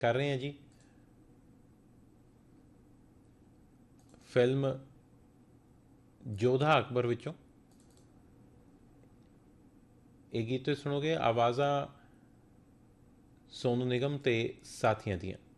ਕਰ ਰਹੇ ਹਾਂ ਜੀ। ਫਿਲਮ ਯੋਧਾ ਅਕਬਰ ਵਿੱਚੋਂ ਇਹ ਗੀਤ ਤੁਸੀਂ ਸੁਣੋਗੇ, ਆਵਾਜ਼ਾਂ ਸੋਨੂ ਨਿਗਮ ਤੇ ਸਾਥੀਆਂ ਦੀਆਂ।